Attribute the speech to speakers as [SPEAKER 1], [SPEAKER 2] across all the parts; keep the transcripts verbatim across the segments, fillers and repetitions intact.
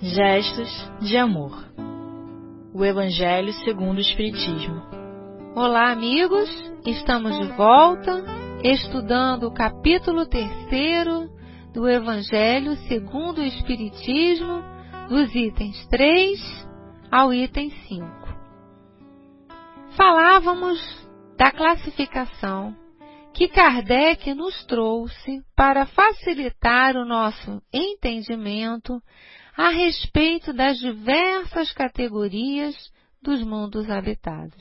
[SPEAKER 1] Gestos de amor. O Evangelho segundo o Espiritismo.
[SPEAKER 2] Olá, amigos! Estamos de volta, estudando o capítulo terceiro do Evangelho segundo o Espiritismo, dos itens três ao item cinco. Falávamos da classificação que Kardec nos trouxe para facilitar o nosso entendimento a respeito das diversas categorias dos mundos habitados.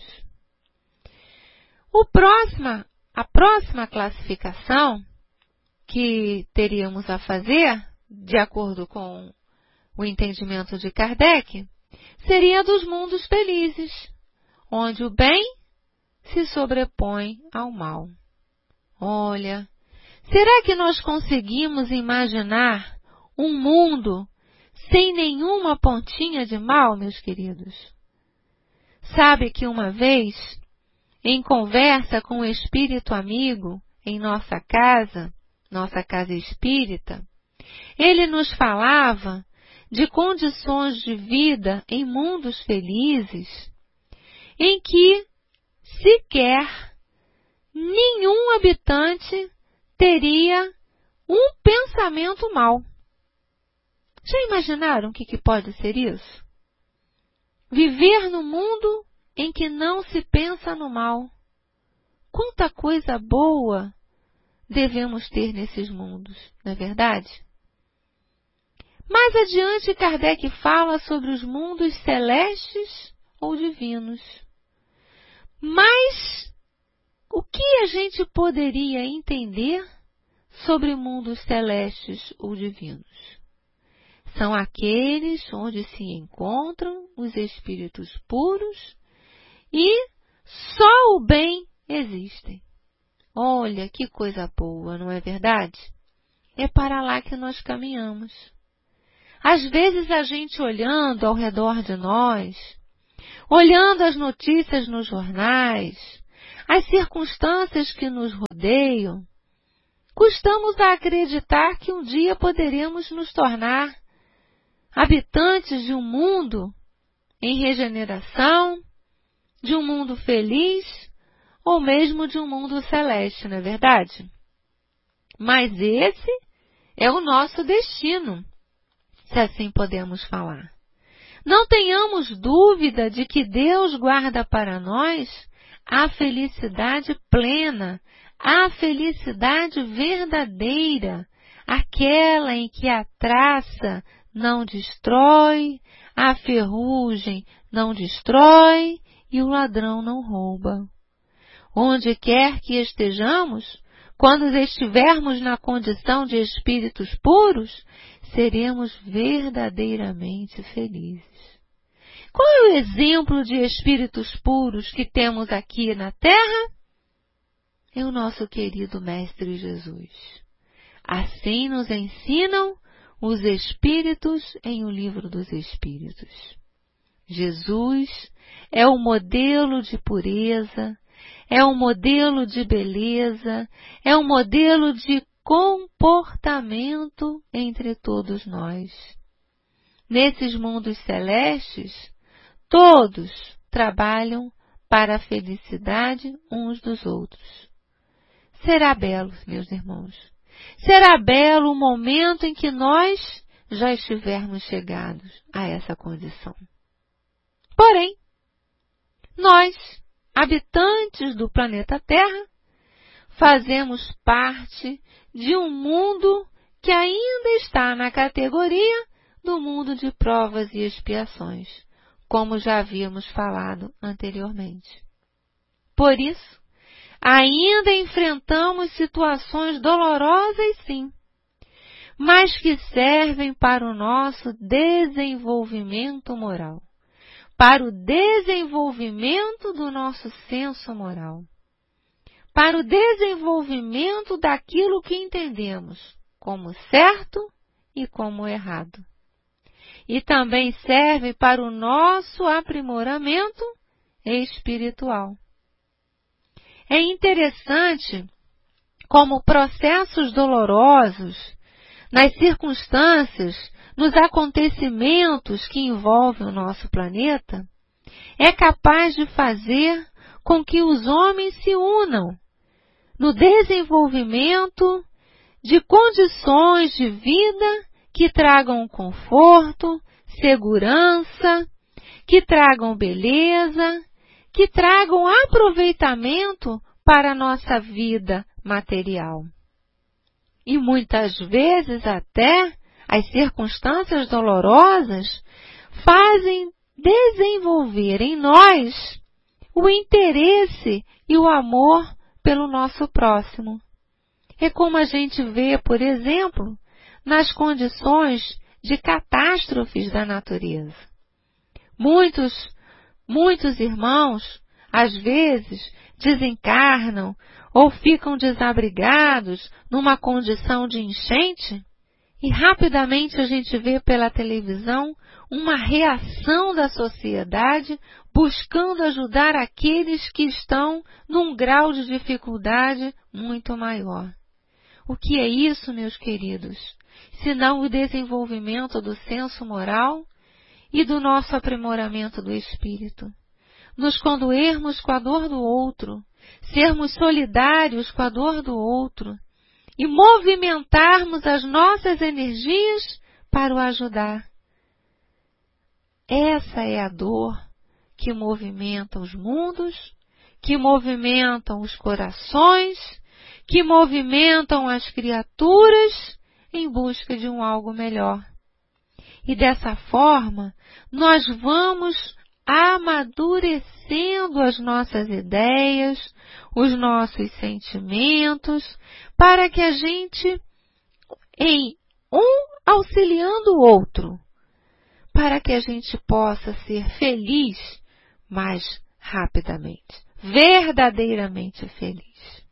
[SPEAKER 2] O próxima, a próxima classificação que teríamos a fazer, de acordo com o entendimento de Kardec, seria a dos mundos felizes, onde o bem se sobrepõe ao mal. Olha, será que nós conseguimos imaginar um mundo sem nenhuma pontinha de mal, meus queridos? Sabe que uma vez, em conversa com um espírito amigo em nossa casa, nossa casa espírita, ele nos falava de condições de vida em mundos felizes, em que sequer nenhum habitante teria um pensamento mau. Já imaginaram o que, que pode ser isso? Viver no mundo em que não se pensa no mal. Quanta coisa boa devemos ter nesses mundos, não é verdade? Mais adiante, Kardec fala sobre os mundos celestes ou divinos. Mas o que a gente poderia entender sobre mundos celestes ou divinos? São aqueles onde se encontram os espíritos puros e só o bem existem. Olha, que coisa boa, não é verdade? É para lá que nós caminhamos. Às vezes a gente olhando ao redor de nós, olhando as notícias nos jornais, as circunstâncias que nos rodeiam, custamos a acreditar que um dia poderemos nos tornar habitantes de um mundo em regeneração, de um mundo feliz, ou mesmo de um mundo celeste, não é verdade? Mas esse é o nosso destino, se assim podemos falar. Não tenhamos dúvida de que Deus guarda para nós a felicidade plena, a felicidade verdadeira, aquela em que a traça não destrói, a ferrugem não destrói e o ladrão não rouba. Onde quer que estejamos, quando estivermos na condição de espíritos puros, seremos verdadeiramente felizes. Qual é o exemplo de espíritos puros que temos aqui na Terra? É o nosso querido Mestre Jesus. Assim nos ensinam os Espíritos em O Livro dos Espíritos. Jesus é o modelo de pureza, é um modelo de beleza, é um modelo de comportamento entre todos nós. Nesses mundos celestes, todos trabalham para a felicidade uns dos outros. Será belo, meus irmãos. Será belo o momento em que nós já estivermos chegados a essa condição. Porém, nós, habitantes do planeta Terra, fazemos parte de um mundo que ainda está na categoria do mundo de provas e expiações, como já havíamos falado anteriormente. Por isso, ainda enfrentamos situações dolorosas, sim, mas que servem para o nosso desenvolvimento moral, para o desenvolvimento do nosso senso moral, para o desenvolvimento daquilo que entendemos como certo e como errado. E também serve para o nosso aprimoramento espiritual. É interessante como processos dolorosos, nas circunstâncias nos acontecimentos que envolvem o nosso planeta, é capaz de fazer com que os homens se unam no desenvolvimento de condições de vida que tragam conforto, segurança, que tragam beleza, que tragam aproveitamento para a nossa vida material. E muitas vezes até as circunstâncias dolorosas fazem desenvolver em nós o interesse e o amor pelo nosso próximo. É como a gente vê, por exemplo, nas condições de catástrofes da natureza. Muitos, muitos irmãos, às vezes, desencarnam ou ficam desabrigados numa condição de enchente e rapidamente a gente vê pela televisão uma reação da sociedade buscando ajudar aqueles que estão num grau de dificuldade muito maior. O que é isso, meus queridos? Senão o desenvolvimento do senso moral e do nosso aprimoramento do espírito. Nos condoermos com a dor do outro, sermos solidários com a dor do outro e movimentarmos as nossas energias para o ajudar. Essa é a dor que movimenta os mundos, que movimentam os corações, que movimentam as criaturas em busca de um algo melhor. E dessa forma, nós vamos amadurecendo as nossas ideias, os nossos sentimentos, para que a gente, em um auxiliando o outro, para que a gente possa ser feliz mais rapidamente, verdadeiramente feliz.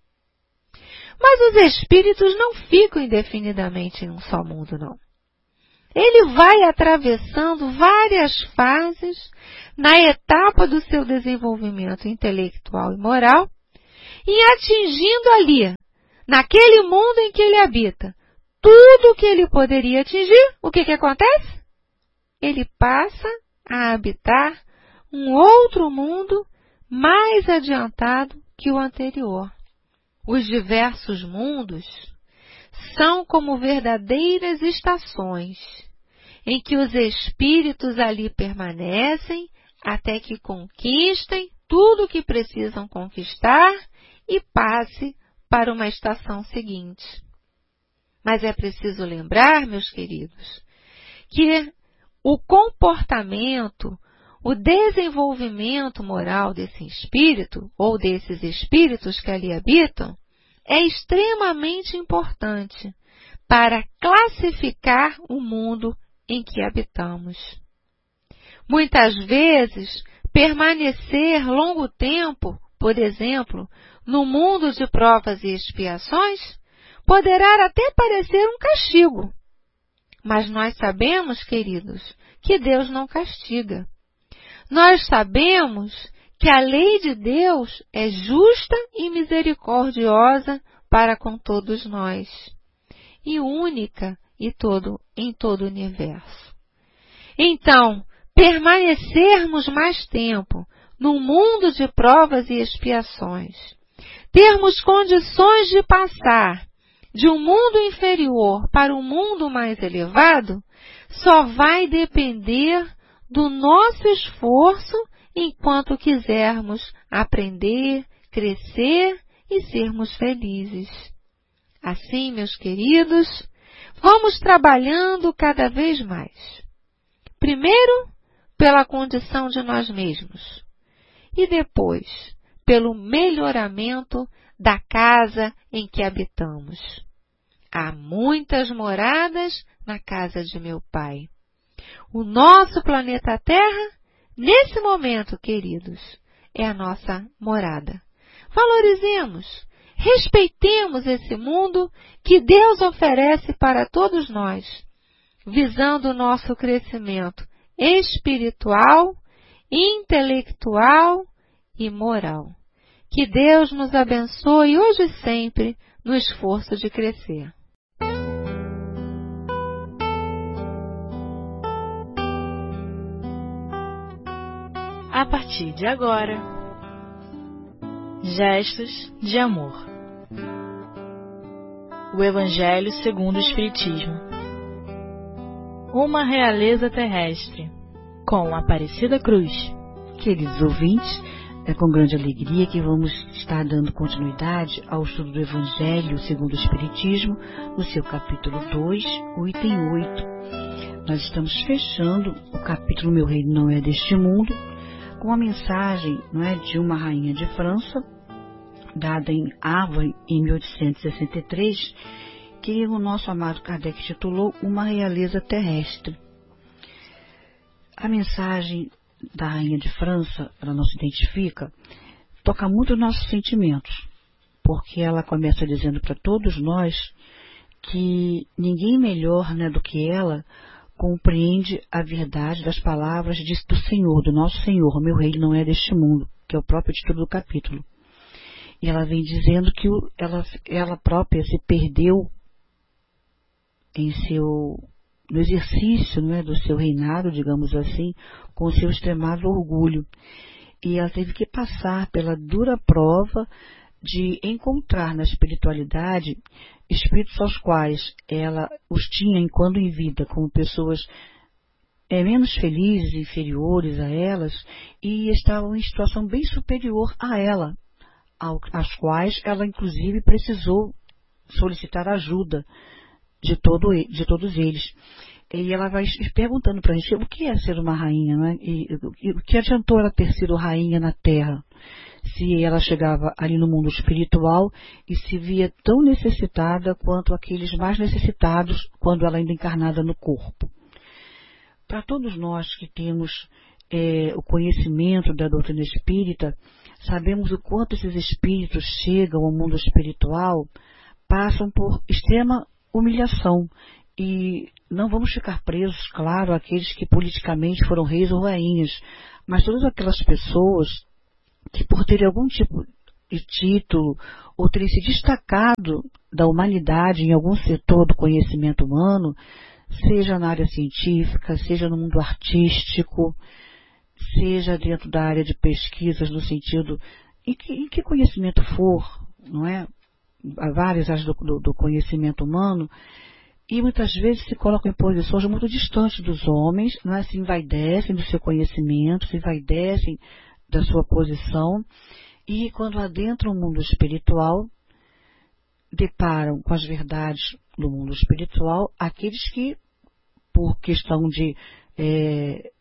[SPEAKER 2] Mas os espíritos não ficam indefinidamente em um só mundo, não. Ele vai atravessando várias fases na etapa do seu desenvolvimento intelectual e moral e atingindo ali, naquele mundo em que ele habita, tudo o que ele poderia atingir. O que que acontece? Ele passa a habitar um outro mundo mais adiantado que o anterior. Os diversos mundos são como verdadeiras estações, em que os espíritos ali permanecem até que conquistem tudo o que precisam conquistar e passe para uma estação seguinte. Mas é preciso lembrar, meus queridos, que o comportamento, o desenvolvimento moral desse espírito, ou desses espíritos que ali habitam, é extremamente importante para classificar o mundo em que habitamos. Muitas vezes, permanecer longo tempo, por exemplo, no mundo de provas e expiações, poderá até parecer um castigo. Mas nós sabemos, queridos, que Deus não castiga. Nós sabemos que a lei de Deus é justa e misericordiosa para com todos nós, e única e todo, em todo o universo. Então, permanecermos mais tempo no mundo de provas e expiações, termos condições de passar de um mundo inferior para um mundo mais elevado, só vai depender do nosso esforço enquanto quisermos aprender, crescer e sermos felizes. Assim, meus queridos, vamos trabalhando cada vez mais. Primeiro, pela condição de nós mesmos. E depois, pelo melhoramento da casa em que habitamos. Há muitas moradas na casa de meu Pai. O nosso planeta Terra, nesse momento, queridos, é a nossa morada. Valorizemos, respeitemos esse mundo que Deus oferece para todos nós, visando o nosso crescimento espiritual, intelectual e moral. Que Deus nos abençoe hoje e sempre no esforço de crescer.
[SPEAKER 1] a partir de agora. Gestos de amor. O Evangelho segundo o Espiritismo. Uma realeza terrestre, com Aparecida Cruz.
[SPEAKER 3] Queridos ouvintes, é com grande alegria que vamos estar dando continuidade ao estudo do Evangelho segundo o Espiritismo, no seu capítulo dois, o item oito. Nós estamos fechando o capítulo Meu Reino Não É Deste Mundo, com a mensagem, não é, de uma rainha de França, dada em Havre em mil oitocentos e sessenta e três, que o nosso amado Kardec titulou Uma Realeza Terrestre. A mensagem da rainha de França, ela não se identifica, toca muito os nossos sentimentos, porque ela começa dizendo para todos nós que ninguém melhor, né, do que ela compreende a verdade das palavras do Senhor, do nosso Senhor. Meu reino não é deste mundo, que é o próprio título do capítulo. E ela vem dizendo que ela, ela própria se perdeu em seu, no exercício, não é, do seu reinado, digamos assim, com o seu extremado orgulho. E ela teve que passar pela dura prova de encontrar na espiritualidade espíritos aos quais ela os tinha enquanto em vida, como pessoas é, menos felizes, inferiores a elas, e estavam em situação bem superior a ela, ao, às quais ela inclusive precisou solicitar ajuda de, todo, de todos eles. E ela vai perguntando para a gente o que é ser uma rainha, não é? E, e o que adiantou ela ter sido rainha na Terra, se ela chegava ali no mundo espiritual e se via tão necessitada quanto aqueles mais necessitados quando ela ainda encarnada no corpo. Para todos nós que temos é, o conhecimento da doutrina espírita, sabemos o quanto esses espíritos chegam ao mundo espiritual, passam por extrema humilhação. E não vamos ficar presos, claro, àqueles que politicamente foram reis ou rainhas, mas todas aquelas pessoas que por terem algum tipo de título ou terem se destacado da humanidade em algum setor do conhecimento humano, seja na área científica, seja no mundo artístico, seja dentro da área de pesquisas no sentido, em que, em que conhecimento for, não é? Há várias áreas do, do, do conhecimento humano, e muitas vezes se colocam em posições muito distantes dos homens, não é? Se envaidecem do seu conhecimento, se envaidecem da sua posição, e quando adentram o mundo espiritual, deparam com as verdades do mundo espiritual aqueles que, por questão de é,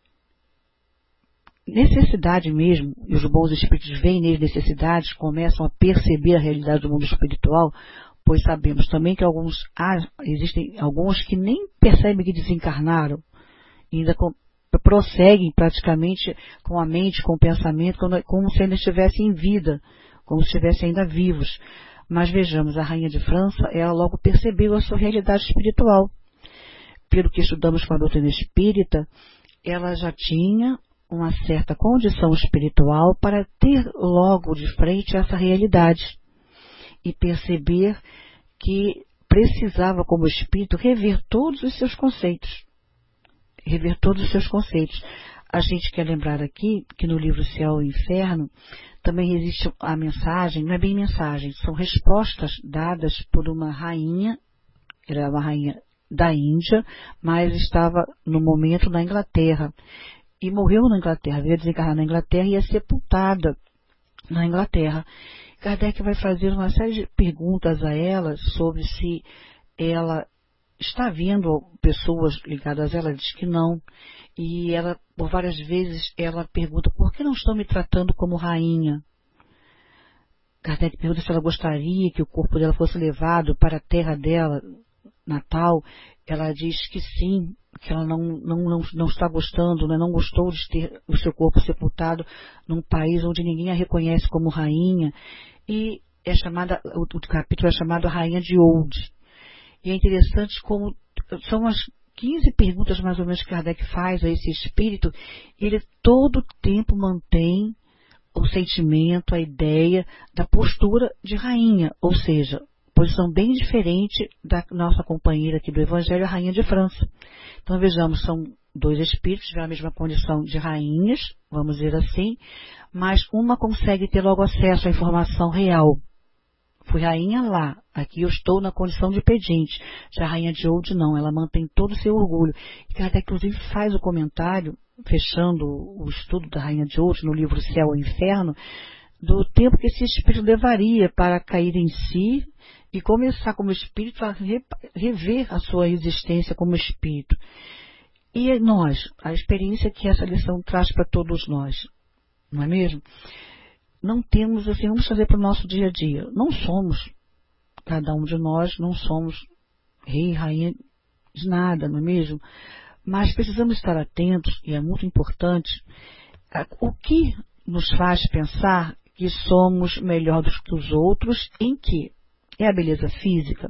[SPEAKER 3] necessidade mesmo, e os bons espíritos veem neles necessidades, começam a perceber a realidade do mundo espiritual, pois sabemos também que alguns, ah, existem alguns que nem percebem que desencarnaram, ainda com, prosseguem praticamente com a mente, com o pensamento, como se ainda estivessem em vida, como se estivessem ainda vivos. Mas vejamos, a rainha de França, ela logo percebeu a sua realidade espiritual. Pelo que estudamos com a doutrina espírita, ela já tinha uma certa condição espiritual para ter logo de frente essa realidade e perceber que precisava, como espírito, rever todos os seus conceitos. Rever todos os seus conceitos. A gente quer lembrar aqui que no livro Céu e Inferno também existe a mensagem, não é bem mensagem, são respostas dadas por uma rainha, era uma rainha da Índia, mas estava no momento na Inglaterra, e morreu na Inglaterra, veio desencarnar na Inglaterra e é sepultada na Inglaterra. Kardec vai fazer uma série de perguntas a ela sobre se ela está vendo pessoas ligadas a ela, ela diz que não. E ela, por várias vezes, ela pergunta, por que não estão me tratando como rainha? Kardec pergunta se ela gostaria que o corpo dela fosse levado para a terra dela, natal. Ela diz que sim, que ela não, não, não, não está gostando, né? Não gostou de ter o seu corpo sepultado num país onde ninguém a reconhece como rainha. E é chamada, o, o capítulo é chamado a Rainha de Old. E é interessante como são as quinze perguntas mais ou menos que Kardec faz a esse espírito, e ele todo o tempo mantém o sentimento, a ideia da postura de rainha, ou seja, posição bem diferente da nossa companheira aqui do Evangelho, a Rainha de França. Então vejamos, são dois espíritos, tiveram a mesma condição de rainhas, vamos dizer assim, mas uma consegue ter logo acesso à informação real. Fui rainha lá, aqui eu estou na condição de pedinte. Já a rainha de Old não, ela mantém todo o seu orgulho. E Kardec, inclusive, faz o comentário, fechando o estudo da rainha de Old no livro Céu ou Inferno, do tempo que esse espírito levaria para cair em si e começar como espírito a rever a sua existência como espírito. E nós, a experiência que essa lição traz para todos nós, não é mesmo? Não temos, assim, vamos fazer para o nosso dia a dia. Não somos, cada um de nós, não somos rei, rainha de nada, não é mesmo? Mas precisamos estar atentos, e é muito importante, o que nos faz pensar que somos melhor do que os outros, em que? É a beleza física?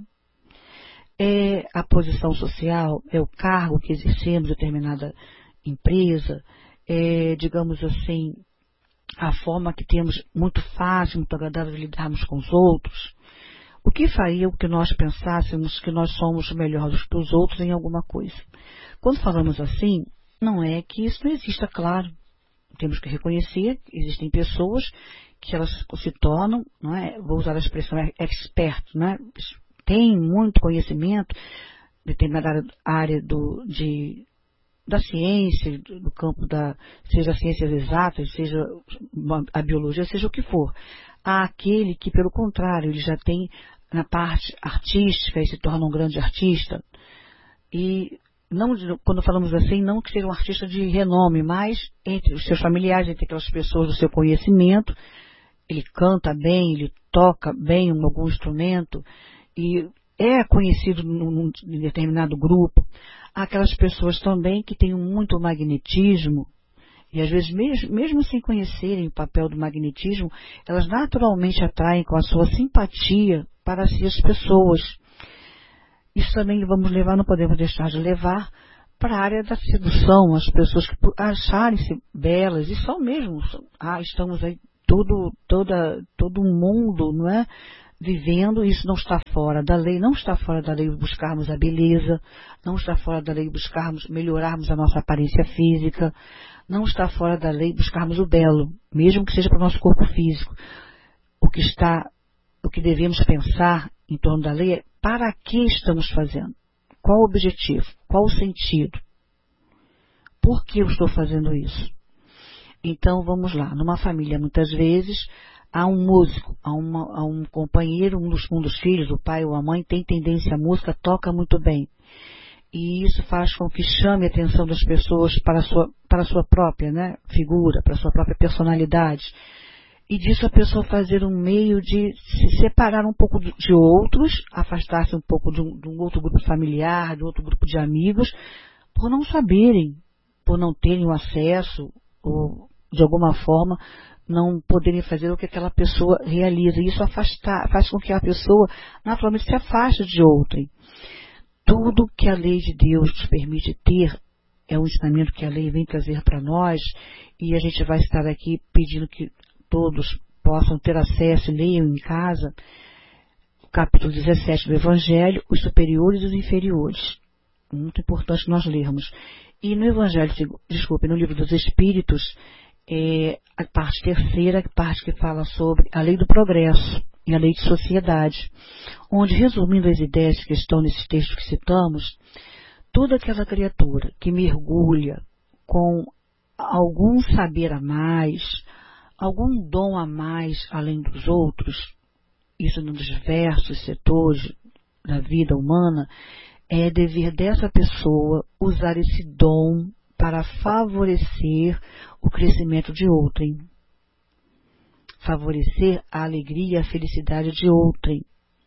[SPEAKER 3] É a posição social? É o cargo que exercemos em determinada empresa? É, digamos assim, a forma que temos muito fácil, muito agradável de lidarmos com os outros? O que faria que nós pensássemos que nós somos melhores que os outros em alguma coisa? Quando falamos assim, não é que isso não exista, claro. Temos que reconhecer que existem pessoas que elas se tornam, não é? Vou usar a expressão expert, não é? Tem muito conhecimento, determinada área do, de, da ciência, do campo da, seja ciências exatas, seja a biologia, seja o que for. Há aquele que, pelo contrário, ele já tem na parte artística e se torna um grande artista. E não, quando falamos assim, não que seja um artista de renome, mas entre os seus familiares, entre aquelas pessoas do seu conhecimento, ele canta bem, ele toca bem algum instrumento e é conhecido num, num determinado grupo. Há aquelas pessoas também que têm muito magnetismo e às vezes mesmo, mesmo sem conhecerem o papel do magnetismo, elas naturalmente atraem com a sua simpatia para si as pessoas. Isso também vamos levar, não podemos deixar de levar para a área da sedução, as pessoas que acharem-se belas, e são mesmo, ah, estamos aí todo, toda, todo um mundo, não é? Vivendo, isso não está fora da lei, não está fora da lei buscarmos a beleza, não está fora da lei buscarmos melhorarmos a nossa aparência física, não está fora da lei buscarmos o belo, mesmo que seja para o nosso corpo físico. O que está, o que devemos pensar em torno da lei é para que estamos fazendo? Qual o objetivo? Qual o sentido? Por que eu estou fazendo isso? Então, vamos lá. Numa família, muitas vezes, há um músico, há, uma, há um companheiro, um dos, um dos filhos, o pai ou a mãe, tem tendência à música, toca muito bem. E isso faz com que chame a atenção das pessoas para a sua, para a sua própria, né, figura, para a sua própria personalidade. E disso a pessoa fazer um meio de se separar um pouco de outros, afastar-se um pouco de um, de um outro grupo familiar, de outro grupo de amigos, por não saberem, por não terem o acesso, ou de alguma forma não poderem fazer o que aquela pessoa realiza. E isso afastar, faz com que a pessoa naturalmente se afaste de outrem. Tudo que a lei de Deus nos permite ter é um ensinamento que a lei vem trazer para nós, e a gente vai estar aqui pedindo que todos possam ter acesso e leiam em casa o capítulo dezessete do Evangelho, os superiores e os inferiores. Muito importante nós lermos. E no Evangelho, desculpe, no Livro dos Espíritos, é a parte terceira, a parte que fala sobre a lei do progresso e a lei de sociedade, onde, resumindo as ideias que estão nesses textos que citamos, toda aquela criatura que mergulha com algum saber a mais, algum dom a mais além dos outros, isso nos diversos setores da vida humana, é dever dessa pessoa usar esse dom para favorecer o crescimento de outrem, favorecer a alegria e a felicidade de outrem.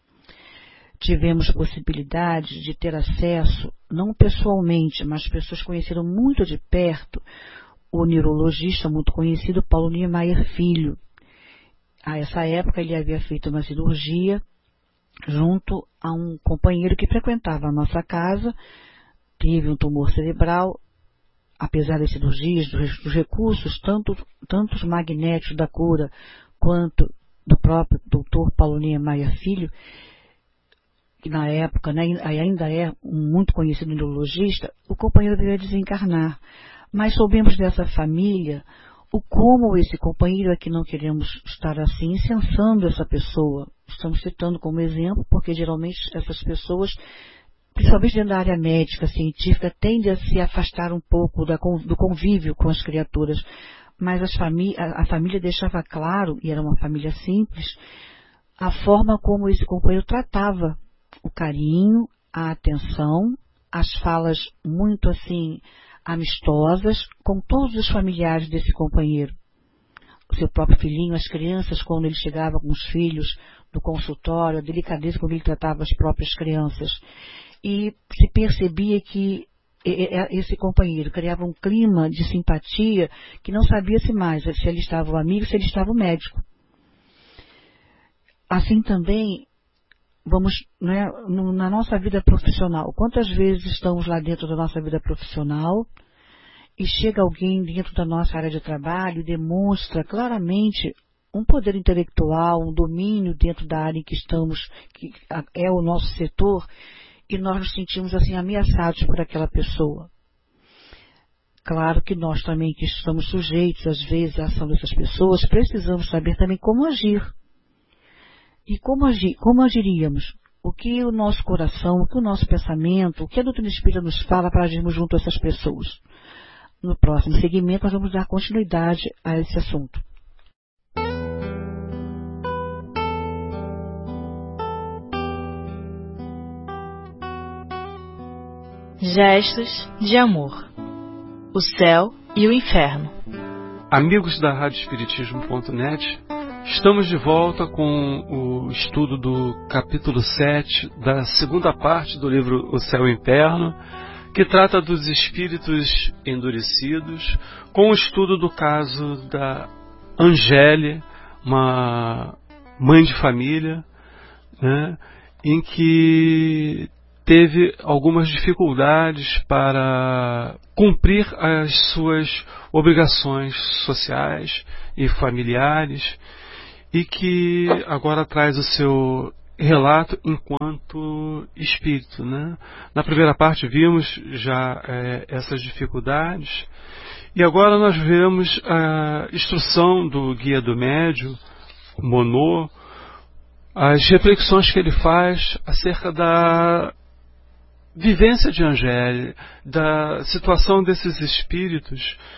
[SPEAKER 3] Tivemos possibilidade de ter acesso, não pessoalmente, mas pessoas conheceram muito de perto, o neurologista muito conhecido, Paulo Niemeyer Filho. A essa época ele havia feito uma cirurgia junto a um companheiro que frequentava a nossa casa, teve um tumor cerebral, apesar das cirurgias, dos recursos, tanto, tanto os magnéticos da cura, quanto do próprio doutor Paulo Niemeyer Filho, que na época, né, ainda é um muito conhecido neurologista, o companheiro veio a desencarnar. Mas soubemos dessa família o como esse companheiro, aqui não queremos estar assim, incensando essa pessoa. Estamos citando como exemplo, porque geralmente essas pessoas, principalmente dentro da área médica, científica, tendem a se afastar um pouco da, do convívio com as criaturas. Mas as famí a, a família deixava claro, e era uma família simples, a forma como esse companheiro tratava o carinho, a atenção, as falas muito assim amistosas com todos os familiares desse companheiro. O seu próprio filhinho, as crianças, quando ele chegava com os filhos do consultório, a delicadeza como ele tratava as próprias crianças. E se percebia que esse companheiro criava um clima de simpatia que não sabia-se mais se ele estava o amigo, se ele estava o médico. Assim também, vamos, né, na nossa vida profissional, quantas vezes estamos lá dentro da nossa vida profissional e chega alguém dentro da nossa área de trabalho e demonstra claramente um poder intelectual, um domínio dentro da área em que estamos, que é o nosso setor, e nós nos sentimos assim ameaçados por aquela pessoa. Claro que nós também, que estamos sujeitos às vezes à ação dessas pessoas, precisamos saber também como agir. E como, agir, como agiríamos? O que o nosso coração, o que o nosso pensamento, o que a doutrina espírita nos fala para agirmos junto a essas pessoas? No próximo segmento, nós vamos dar continuidade a esse assunto.
[SPEAKER 1] Gestos de amor. O céu e o inferno.
[SPEAKER 4] Amigos da Rádio Espiritismo ponto net, estamos de volta com o estudo do capítulo sete da segunda parte do livro O Céu e o Inferno, que trata dos espíritos endurecidos, com o estudo do caso da Angélia, uma mãe de família, né, em que teve algumas dificuldades para cumprir as suas obrigações sociais e familiares, e que agora traz o seu relato enquanto espírito, né? Na primeira parte vimos já é, essas dificuldades, e agora nós vemos a instrução do Guia do Médium, Monod, as reflexões que ele faz acerca da vivência de Angélia, da situação desses espíritos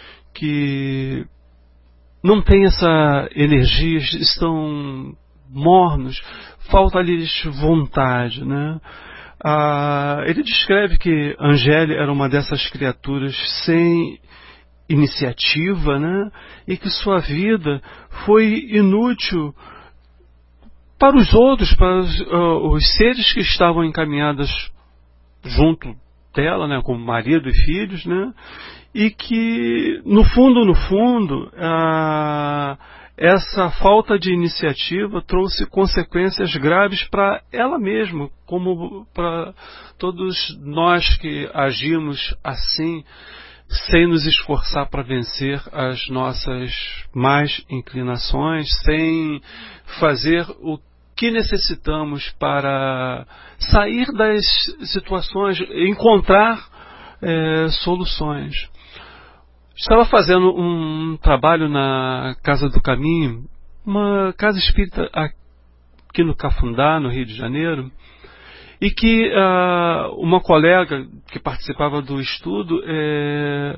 [SPEAKER 4] que não têm essa energia, estão mornos, falta-lhes vontade, né? Ah, ele descreve que Angélia era uma dessas criaturas sem iniciativa, né? E que sua vida foi inútil para os outros, para os, uh, os seres que estavam encaminhados junto dela, né, como marido e filhos, né, e que, no fundo, no fundo, a, essa falta de iniciativa trouxe consequências graves para ela mesma, como para todos nós que agimos assim, sem nos esforçar para vencer as nossas más inclinações, sem fazer o que necessitamos para sair das situações, encontrar é, soluções. Estava fazendo um trabalho na Casa do Caminho, uma casa espírita aqui no Cafundá, no Rio de Janeiro, e que uh, uma colega que participava do estudo é,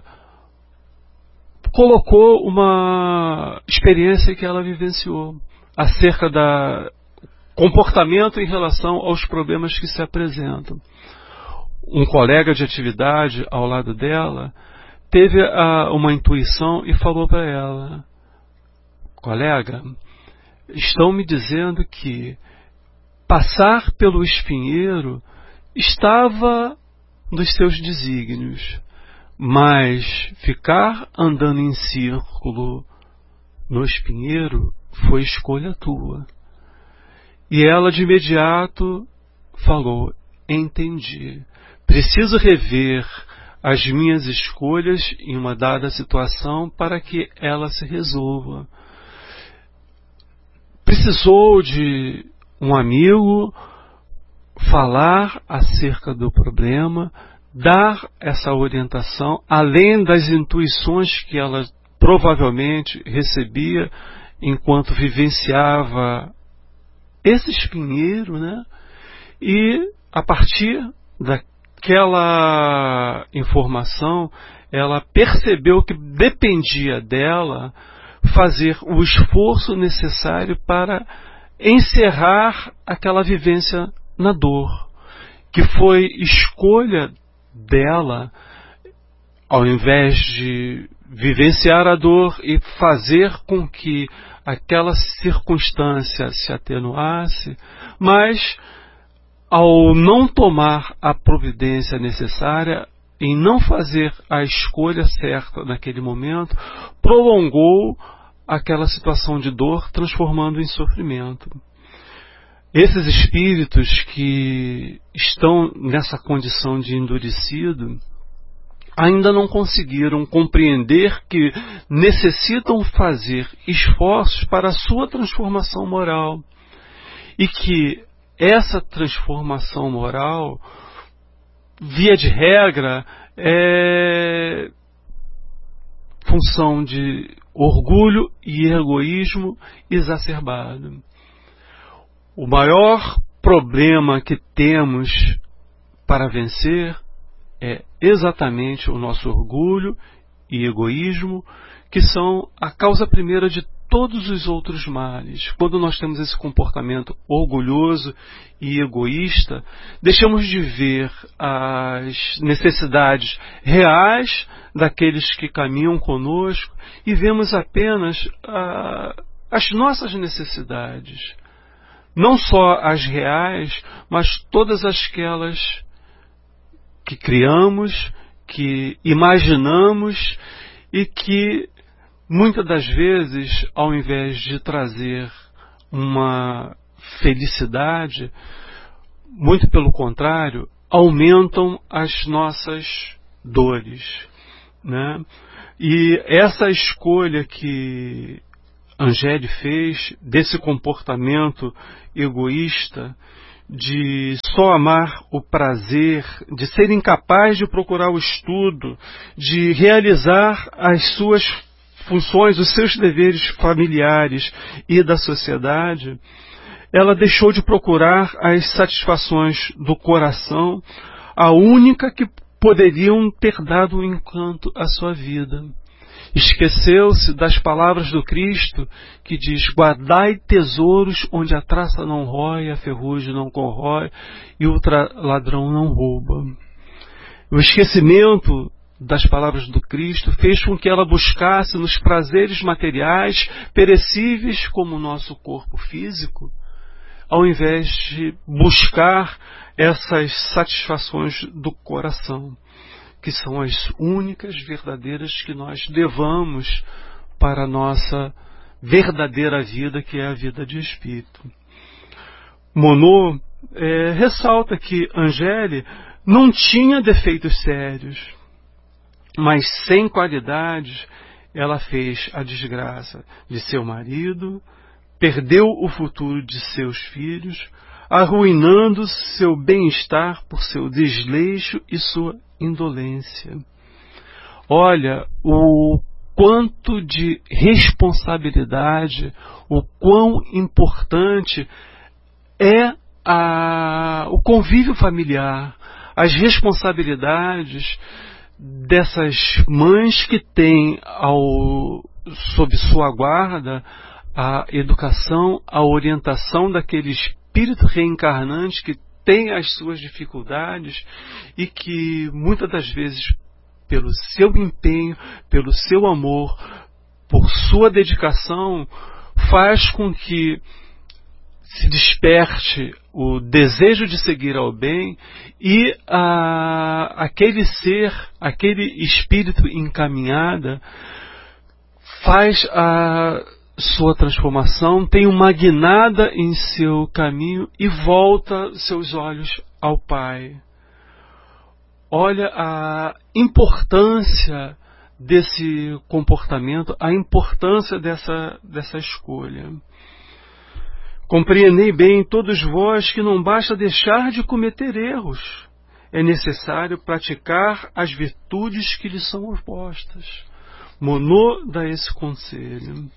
[SPEAKER 4] colocou uma experiência que ela vivenciou acerca da comportamento em relação aos problemas que se apresentam. Um colega de atividade ao lado dela teve a, uma intuição e falou para ela: colega, estão me dizendo que passar pelo espinheiro estava nos seus desígnios, mas ficar andando em círculo no espinheiro foi escolha tua. E ela de imediato falou: entendi, preciso rever as minhas escolhas em uma dada situação para que ela se resolva. Precisou de um amigo, falar acerca do problema, dar essa orientação, além das intuições que ela provavelmente recebia enquanto vivenciava esse espinheiro, né? E a partir daquela informação, ela percebeu que dependia dela fazer o esforço necessário para encerrar aquela vivência na dor, que foi escolha dela, ao invés de vivenciar a dor e fazer com que aquela circunstância se atenuasse, mas ao não tomar a providência necessária, em não fazer a escolha certa naquele momento, prolongou aquela situação de dor, transformando em sofrimento. Esses espíritos que estão nessa condição de endurecido ainda não conseguiram compreender que necessitam fazer esforços para a sua transformação moral e que essa transformação moral, via de regra, é função de orgulho e egoísmo exacerbado. O maior problema que temos para vencer é exatamente o nosso orgulho e egoísmo, que são a causa primeira de todos os outros males. Quando nós temos esse comportamento orgulhoso e egoísta, deixamos de ver as necessidades reais daqueles que caminham conosco e vemos apenas ah, as nossas necessidades. Não só as reais, mas todas aquelas que criamos, que imaginamos e que muitas das vezes, ao invés de trazer uma felicidade, muito pelo contrário, aumentam as nossas dores, né? E essa escolha que Angéle fez desse comportamento egoísta, de só amar o prazer, de ser incapaz de procurar o estudo, de realizar as suas funções, os seus deveres familiares e da sociedade, ela deixou de procurar as satisfações do coração, a única que poderiam ter dado um encanto à sua vida. Esqueceu-se das palavras do Cristo que diz: guardai tesouros onde a traça não rói, a ferrugem não corrói e o ladrão não rouba. O esquecimento das palavras do Cristo fez com que ela buscasse nos prazeres materiais perecíveis como o nosso corpo físico, ao invés de buscar essas satisfações do coração, que são as únicas verdadeiras que nós levamos para a nossa verdadeira vida, que é a vida de espírito. Monod é, ressalta que Angéle não tinha defeitos sérios, mas sem qualidades ela fez a desgraça de seu marido, perdeu o futuro de seus filhos, arruinando seu bem-estar por seu desleixo e sua indolência. Olha o quanto de responsabilidade, o quão importante é a, o convívio familiar, as responsabilidades dessas mães que têm ao, sob sua guarda a educação, a orientação daquele espírito reencarnante que tem as suas dificuldades e que muitas das vezes, pelo seu empenho, pelo seu amor, por sua dedicação, faz com que se desperte o desejo de seguir ao bem e a, aquele ser, aquele espírito encaminhada faz a sua transformação, tem uma guinada em seu caminho e volta seus olhos ao Pai. Olha a importância desse comportamento, a importância dessa, dessa escolha. Compreendei bem, todos vós, que não basta deixar de cometer erros. É necessário praticar as virtudes que lhes são opostas. Monô dá esse conselho.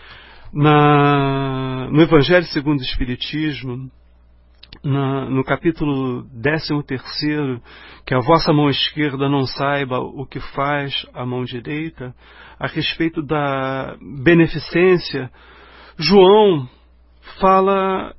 [SPEAKER 4] Na, no Evangelho segundo o Espiritismo, na, no capítulo décimo terceiro, que a vossa mão esquerda não saiba o que faz a mão direita, a respeito da beneficência, João fala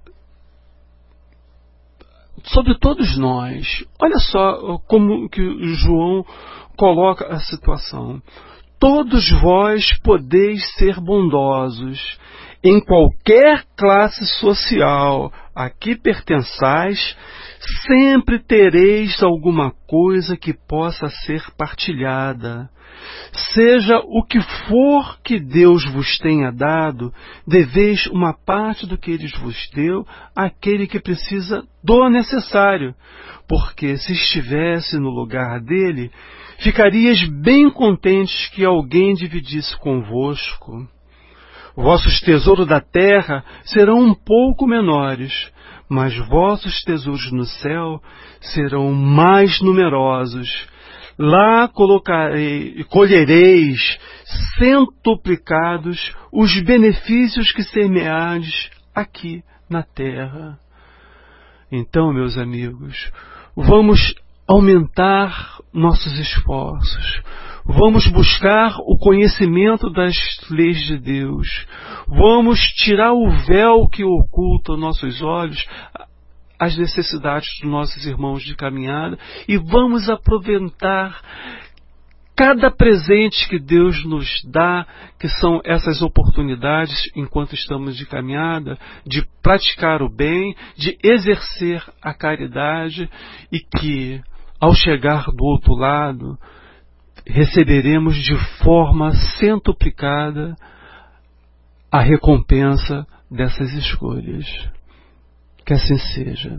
[SPEAKER 4] sobre todos nós. Olha só como que João coloca a situação. Todos vós podeis ser bondosos, em qualquer classe social a que pertençais, sempre tereis alguma coisa que possa ser partilhada. Seja o que for que Deus vos tenha dado, deveis uma parte do que Ele vos deu àquele que precisa do necessário, porque se estivesse no lugar dele, ficarias bem contentes que alguém dividisse convosco. Vossos tesouros da terra serão um pouco menores, mas vossos tesouros no céu serão mais numerosos. Lá colocarei, colhereis centuplicados os benefícios que semeardes aqui na terra. Então, meus amigos, vamos aumentar nossos esforços. Vamos buscar o conhecimento das leis de Deus. Vamos tirar o véu que oculta nossos olhos, as necessidades dos nossos irmãos de caminhada, e vamos aproveitar cada presente que Deus nos dá, que são essas oportunidades enquanto estamos de caminhada, de praticar o bem, de exercer a caridade, e que, ao chegar do outro lado, receberemos de forma centuplicada a recompensa dessas escolhas. Que assim seja.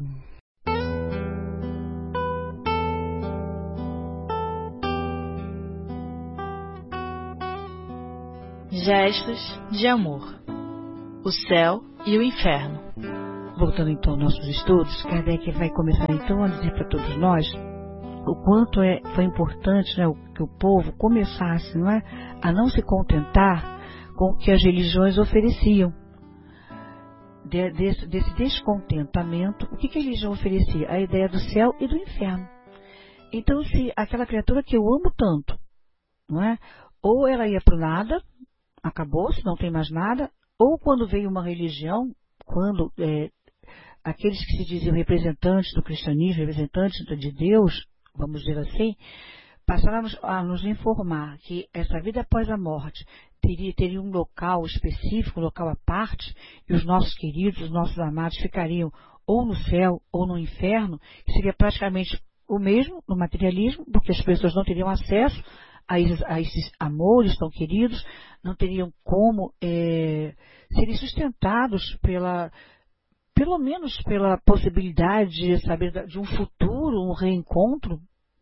[SPEAKER 1] Gestos de amor. O céu e o inferno.
[SPEAKER 3] Voltando então aos nossos estudos, Kardec vai começar então a dizer para todos nós o quanto é, foi importante, né, que o povo começasse, não é, a não se contentar com o que as religiões ofereciam. De, desse, desse descontentamento, o que, que a religião oferecia? A ideia do céu e do inferno. Então, se aquela criatura que eu amo tanto, não é, ou ela ia para o nada, acabou-se, não tem mais nada, ou quando veio uma religião, quando é, aqueles que se diziam representantes do cristianismo, representantes de Deus, vamos dizer assim, passaram a nos informar que essa vida após a morte teria, teria um local específico, um local à parte, e os nossos queridos, os nossos amados ficariam ou no céu ou no inferno, que seria praticamente o mesmo no materialismo, porque as pessoas não teriam acesso a esses, a esses amores tão queridos, não teriam como é, serem sustentados pela... pelo menos pela possibilidade de saber de um futuro, um reencontro.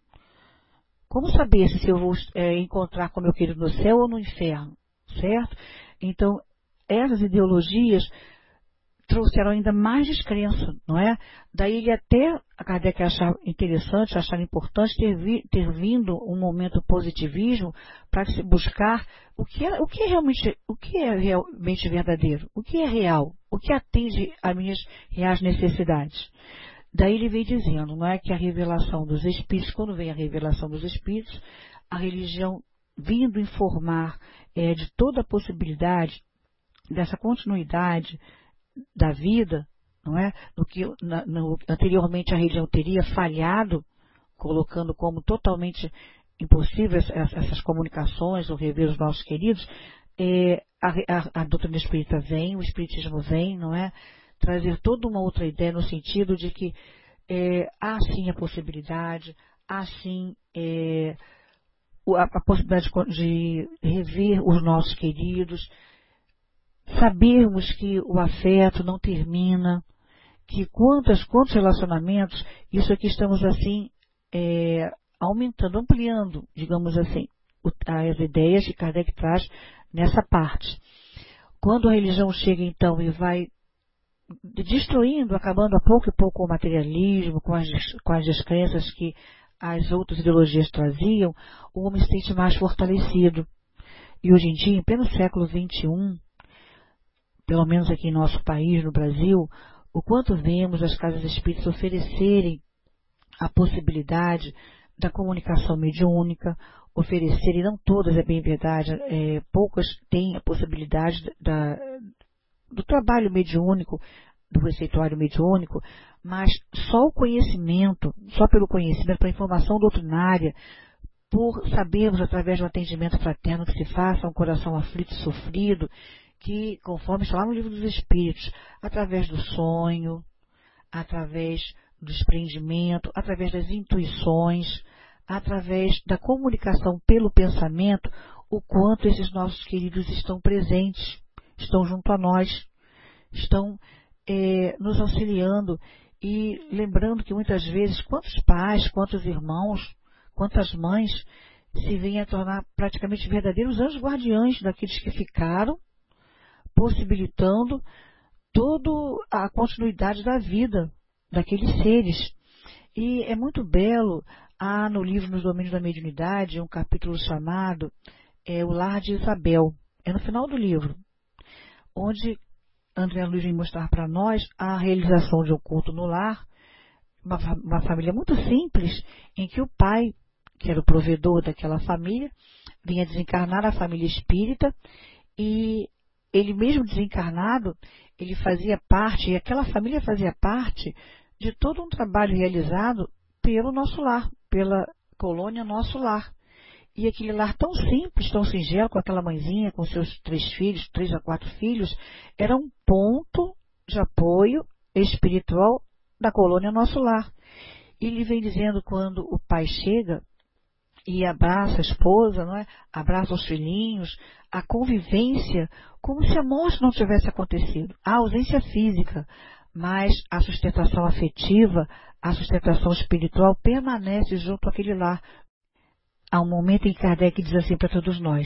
[SPEAKER 3] Como saber se eu vou é, encontrar com meu querido no céu ou no inferno, certo? Então, essas ideologias trouxeram ainda mais descrença, não é? Daí ele até, a Kardec achar interessante, achar importante ter, vi, ter vindo um momento positivismo para se buscar o que, é, o, que é realmente, o que é realmente verdadeiro, o que é real, o que atende às minhas reais necessidades. Daí ele vem dizendo, não é, que a revelação dos Espíritos, quando vem a revelação dos Espíritos, a religião vindo informar é, de toda a possibilidade dessa continuidade da vida, não é? No que na, no, anteriormente a religião teria falhado, colocando como totalmente impossível essas, essas comunicações, ou rever os nossos queridos, é, a, a, a doutrina espírita vem, o espiritismo vem, não é? Trazer toda uma outra ideia no sentido de que é, há sim a possibilidade, há sim é, a, a possibilidade de, de rever os nossos queridos, sabermos que o afeto não termina, que quantos, quantos relacionamentos, isso aqui estamos assim é, aumentando, ampliando, digamos assim, as ideias que Kardec traz nessa parte. Quando a religião chega então e vai destruindo, acabando a pouco e pouco com o materialismo, com as, com as descrenças que as outras ideologias traziam, o homem se sente mais fortalecido. E hoje em dia, em pleno século vinte e um, pelo menos aqui em nosso país, no Brasil, o quanto vemos as casas espíritas oferecerem a possibilidade da comunicação mediúnica, oferecerem, não todas, é bem verdade, é, poucas têm a possibilidade da, do trabalho mediúnico, do receituário mediúnico, mas só o conhecimento, só pelo conhecimento, pela informação doutrinária, por sabermos através do atendimento fraterno que se faça a um coração aflito e sofrido, que, conforme está lá no Livro dos Espíritos, através do sonho, através do desprendimento, através das intuições, através da comunicação pelo pensamento, o quanto esses nossos queridos estão presentes, estão junto a nós, estão é, nos auxiliando e lembrando que muitas vezes quantos pais, quantos irmãos, quantas mães se vêm a tornar praticamente verdadeiros anjos guardiães daqueles que ficaram, possibilitando toda a continuidade da vida daqueles seres. E é muito belo, há no livro Nos Domínios da Mediunidade um capítulo chamado é, O Lar de Isabel. É no final do livro, onde André Luiz vem mostrar para nós a realização de um culto no lar, uma, uma família muito simples, em que o pai, que era o provedor daquela família, vinha desencarnar a família espírita, e ele mesmo desencarnado, ele fazia parte, e aquela família fazia parte de todo um trabalho realizado pelo nosso lar, pela colônia Nosso Lar. E aquele lar tão simples, tão singelo, com aquela mãezinha, com seus três filhos, três a quatro filhos, era um ponto de apoio espiritual da colônia Nosso Lar. E ele vem dizendo, quando o pai chega e abraça a esposa, não é? Abraça os filhinhos, a convivência, como se a morte não tivesse acontecido. A ausência física, mas a sustentação afetiva, a sustentação espiritual permanece junto àquele lar. Há um momento em que Kardec diz assim para todos nós: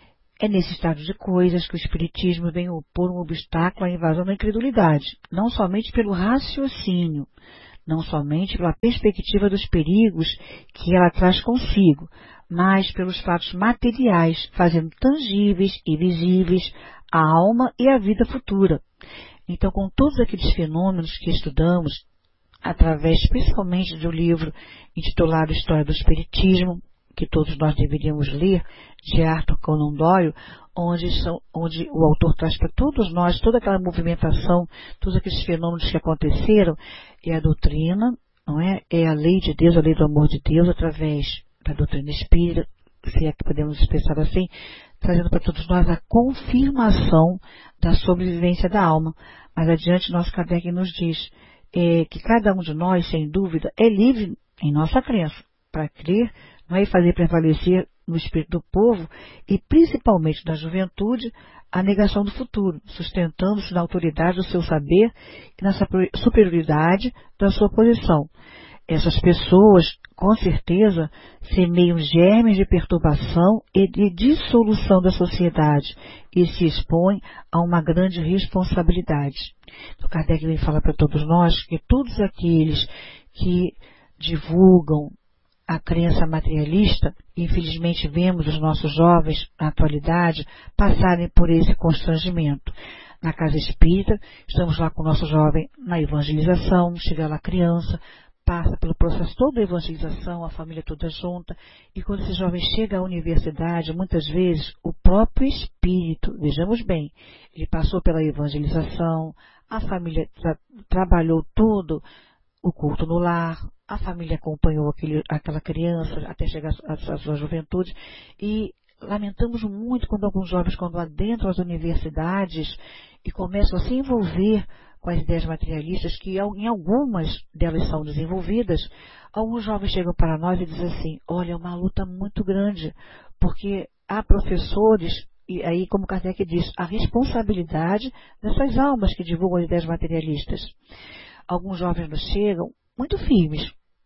[SPEAKER 3] é nesse estado de coisas que o Espiritismo vem opor um obstáculo à invasão da incredulidade, não somente pelo raciocínio, não somente pela perspectiva dos perigos que ela traz consigo, mas pelos fatos materiais, fazendo tangíveis e visíveis a alma e a vida futura. Então, com todos aqueles fenômenos que estudamos, através principalmente do livro intitulado História do Espiritismo, que todos nós deveríamos ler, de Arthur Conan Doyle, onde, são, onde o autor traz para todos nós toda aquela movimentação, todos aqueles fenômenos que aconteceram, é a doutrina, não é? É a lei de Deus, a lei do amor de Deus, através da doutrina espírita, se é que podemos expressar assim, trazendo para todos nós a confirmação da sobrevivência da alma. Mais adiante, nosso Kardec nos diz é, que cada um de nós, sem dúvida, é livre em nossa crença para crer, não é, e fazer prevalecer no espírito do povo e principalmente da juventude a negação do futuro, sustentando-se na autoridade do seu saber e na superioridade da sua posição. Essas pessoas, com certeza, semeiam germes de perturbação e de dissolução da sociedade e se expõem a uma grande responsabilidade. Então, Kardec vem falar para todos nós que todos aqueles que divulgam a crença materialista, infelizmente vemos os nossos jovens, na atualidade, passarem por esse constrangimento. Na casa espírita, estamos lá com o nosso jovem na evangelização, chega lá a criança, passa pelo processo todo da evangelização, a família toda junta, e quando esse jovem chega à universidade, muitas vezes o próprio espírito, vejamos bem, ele passou pela evangelização, a família tra trabalhou tudo, o culto no lar, a família acompanhou aquele, aquela criança até chegar à sua juventude, e lamentamos muito quando alguns jovens, quando adentram as universidades e começam a se envolver com as ideias materialistas, que em algumas delas são desenvolvidas, alguns jovens chegam para nós e dizem assim: olha, é uma luta muito grande, porque há professores, e aí, como Kardec diz, a responsabilidade dessas almas que divulgam as ideias materialistas. Alguns jovens nos chegam muito firmes.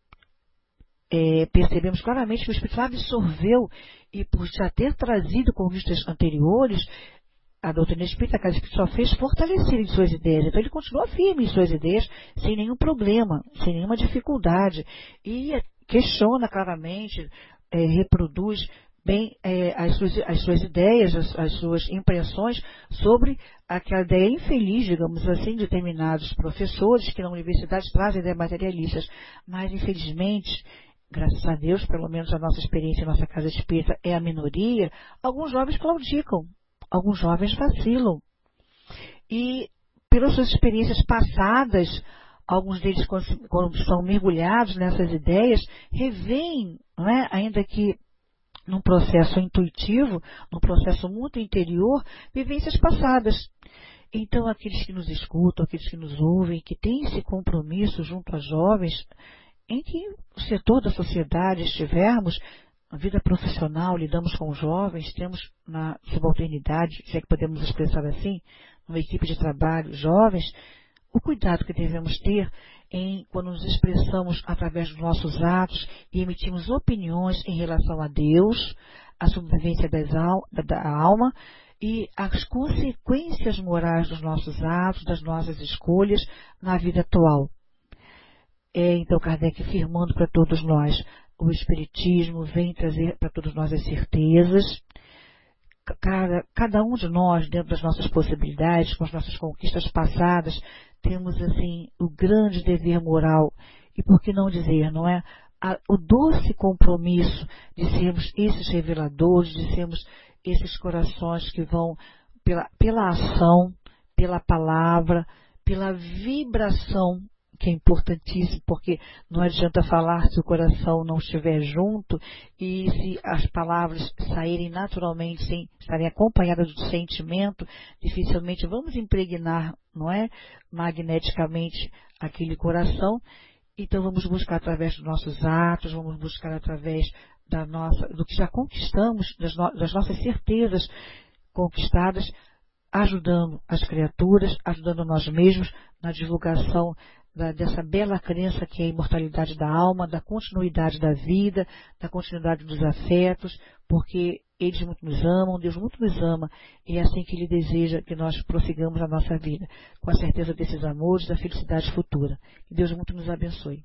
[SPEAKER 3] É, percebemos claramente que o Espírito absorveu, e por já ter trazido conquistas anteriores, a doutrina espírita, a casa espírita só fez fortalecer em suas ideias. Então ele continua firme em suas ideias, sem nenhum problema, sem nenhuma dificuldade. E questiona claramente, é, reproduz bem é, as, suas, as suas ideias, as, as suas impressões sobre aquela ideia infeliz, digamos assim, de determinados professores que na universidade trazem ideias materialistas. Mas, infelizmente, graças a Deus, pelo menos a nossa experiência em nossa casa espírita é a minoria, alguns jovens claudicam, alguns jovens vacilam. E, pelas suas experiências passadas, alguns deles, quando, quando são mergulhados nessas ideias, revêem, não é? Ainda que num processo intuitivo, num processo muito interior, vivências passadas. Então, aqueles que nos escutam, aqueles que nos ouvem, que têm esse compromisso junto a jovens, em que o setor da sociedade estivermos, na vida profissional, lidamos com jovens, temos na subalternidade, se é que podemos expressar assim, numa equipe de trabalho, jovens, o cuidado que devemos ter em quando nos expressamos através dos nossos atos e emitimos opiniões em relação a Deus, a sobrevivência das al- da alma e as consequências morais dos nossos atos, das nossas escolhas na vida atual. É, então, Kardec afirmando para todos nós, o Espiritismo vem trazer para todos nós as certezas. Cada, cada um de nós, dentro das nossas possibilidades, com as nossas conquistas passadas, temos, assim, o grande dever moral, e por que não dizer, não é? A, o doce compromisso de sermos esses reveladores, de sermos esses corações que vão pela, pela ação, pela palavra, pela vibração, que é importantíssimo, porque não adianta falar se o coração não estiver junto e se as palavras saírem naturalmente, sem estarem acompanhadas do sentimento, dificilmente vamos impregnar, não é, magneticamente aquele coração. Então vamos buscar através dos nossos atos, vamos buscar através da nossa, do que já conquistamos, das, no, das nossas certezas conquistadas, ajudando as criaturas, ajudando nós mesmos na divulgação Da, dessa bela crença que é a imortalidade da alma, da continuidade da vida, da continuidade dos afetos, porque eles muito nos amam, Deus muito nos ama, e é assim que Ele deseja que nós prossigamos a nossa vida, com a certeza desses amores, da felicidade futura. Que Deus muito nos abençoe.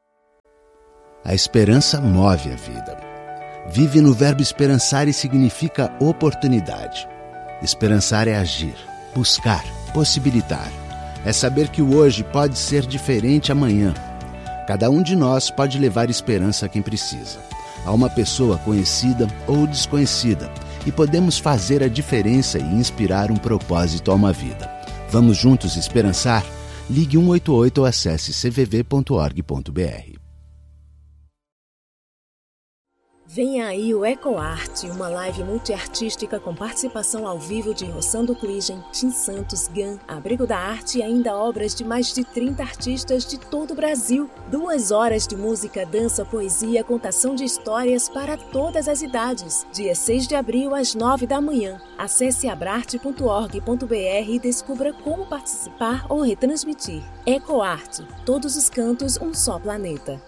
[SPEAKER 5] A esperança move a vida. Vive no verbo esperançar e significa oportunidade. Esperançar é agir, buscar, possibilitar. É saber que o hoje pode ser diferente amanhã. Cada um de nós pode levar esperança a quem precisa, a uma pessoa conhecida ou desconhecida, e podemos fazer a diferença e inspirar um propósito a uma vida. Vamos juntos esperançar? Ligue um oito oito ou acesse c v v ponto org ponto b r.
[SPEAKER 6] Vem aí o EcoArte, uma live multiartística com participação ao vivo de Rossando Cligem, Tim Santos, Gan, Abrigo da Arte e ainda obras de mais de trinta artistas de todo o Brasil. Duas horas de música, dança, poesia, contação de histórias para todas as idades. Dia seis de abril, às nove da manhã. Acesse abrarte ponto org ponto b r e descubra como participar ou retransmitir. EcoArte, todos os cantos, um só planeta.